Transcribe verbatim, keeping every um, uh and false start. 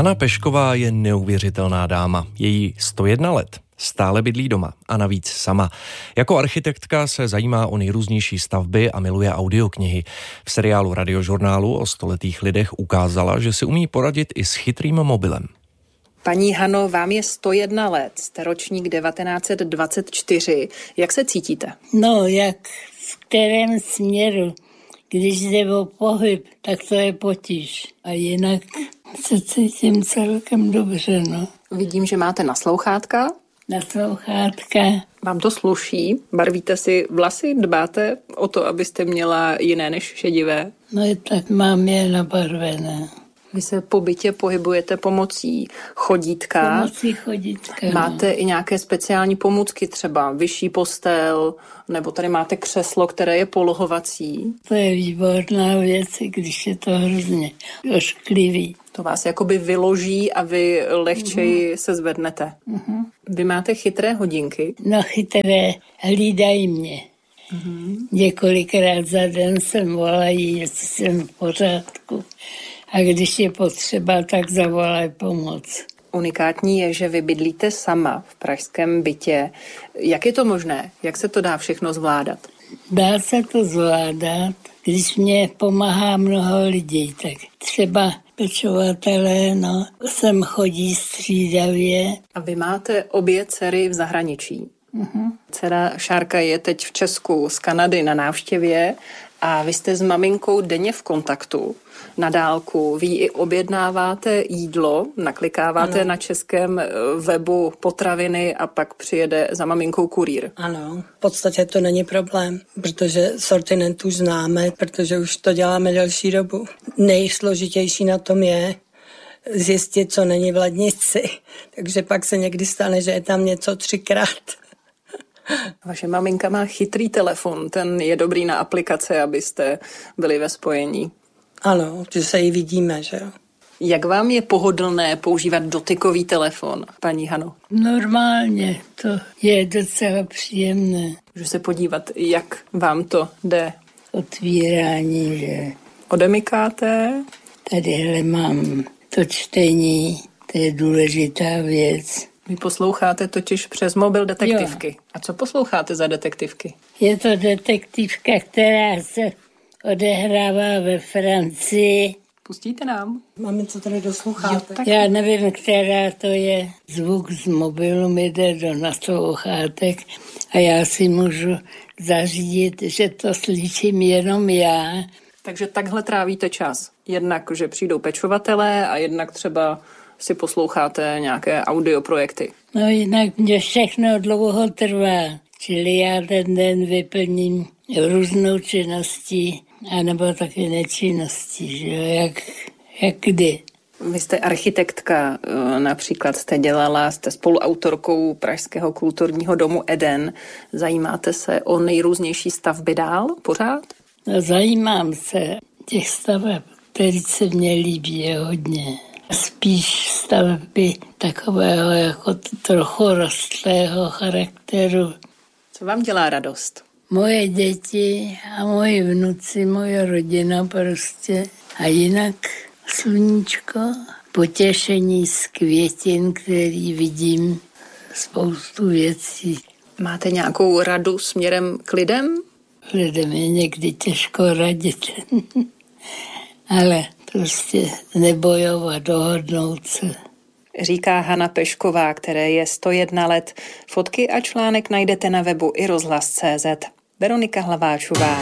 Hana Pešková je neuvěřitelná dáma. Je jí sto jedna let. Stále bydlí doma a navíc sama. Jako architektka se zajímá o nejrůznější stavby a miluje audioknihy. V seriálu Radiožurnálu o stoletých lidech ukázala, že si umí poradit i s chytrým mobilem. Paní Hano, vám je sto jedna let, jste ročník devatenáct set dvacet čtyři. Jak se cítíte? No, jak v kterém směru. Když jde o pohyb, tak to je potíž. A jinak se cítím celkem dobře, no. Vidím, že máte naslouchátka. Naslouchátka. Vám to sluší? Barvíte si vlasy? Dbáte o to, abyste měla jiné než šedivé? No i tak mám je nabarvené. Vy se po bytě pohybujete pomocí chodítka. Pomocí chodítka. Máte i nějaké speciální pomůcky, třeba vyšší postel, nebo tady máte křeslo, které je polohovací. To je výborná věc, když je to hrozně ošklivý. To vás jakoby vyloží a vy lehčeji uh-huh. se zvednete. Uh-huh. Vy máte chytré hodinky? No chytré, hlídají mě. Uh-huh. Několikrát za den sem volají, jestli jsem v pořádku. A když je potřeba, tak zavolají pomoc. Unikátní je, že vy bydlíte sama v pražském bytě. Jak je to možné? Jak se to dá všechno zvládat? Dá se to zvládat, když mě pomáhá mnoho lidí. Tak třeba pečovatelé, no, sem chodí střídavě. A vy máte obě dcery v zahraničí. Uh-huh. Dcera Šárka je teď v Česku z Kanady na návštěvě a vy jste s maminkou denně v kontaktu. Na dálku. Vy i objednáváte jídlo, naklikáváte ano. na českém webu potraviny a pak přijede za maminkou kurýr. Ano, v podstatě to není problém, protože sortiment už známe, protože už to děláme delší dobu. Nejsložitější na tom je zjistit, co není v lednici. Takže pak se někdy stane, že je tam něco třikrát. Vaše maminka má chytrý telefon, ten je dobrý na aplikace, abyste byli ve spojení. Ano, že se ji vidíme, že jo. Jak vám je pohodlné používat dotykový telefon, paní Hano? Normálně, to je docela příjemné. Můžu se podívat, jak vám to jde? Otvírání, že... Odemykáte? Tadyhle mám to čtení, to je důležitá věc. Vy posloucháte totiž přes mobil detektivky. Jo. A co posloucháte za detektivky? Je to detektivka, která se odehrává ve Francii. Pustíte nám? Máme co tady do sluchátek. Já nevím, která to je. Zvuk z mobilu mi jde do naslouchátek a já si můžu zařídit, že to slyším jenom já. Takže takhle trávíte čas. Jednak, že přijdou pečovatelé a jednak třeba si posloucháte nějaké audioprojekty. No jinak mě všechno dlouho trvá. Čili já ten den vyplním různou činností, anebo taky nečinností, že jo, jak, jak kdy. Vy jste architektka, například jste dělala, jste spoluautorkou Pražského kulturního domu Eden. Zajímáte se o nejrůznější stavby dál pořád? No, zajímám se. Těch staveb, který se mně líbí, je hodně. Spíš stavby takového jako trochu rostlého charakteru. Co vám dělá radost? Moje děti a moji vnuci, moje rodina prostě. A jinak sluníčko, potěšení z květin, který vidím, spoustu věcí. Máte nějakou radu směrem k lidem? Lidem je někdy těžko radit, ale prostě nebojovat, dohodnout se. Říká Hana Pešková, které je sto jedna let. Fotky a článek najdete na webu i rozhlas tečka cé zet. Veronika Hlaváčová.